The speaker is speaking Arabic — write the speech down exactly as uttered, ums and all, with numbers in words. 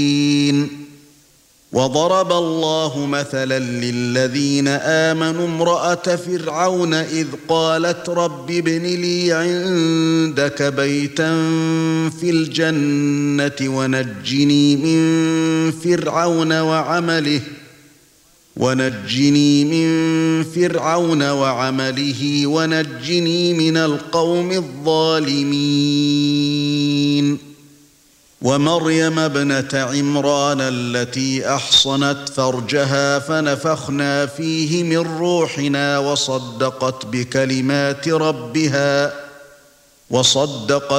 وضرب الله مثلا للذين آمنوا امرأة فرعون إذ قالت رب ابن لي عندك بيتا في الجنة ونجني من فرعون وعمله ونجني من فرعون وعمله ونجني من القوم الظالمين ومريم ابنة عمران التي أحصنت فرجها فنفخنا فيه من روحنا وصدقت بكلمات ربها وصدقت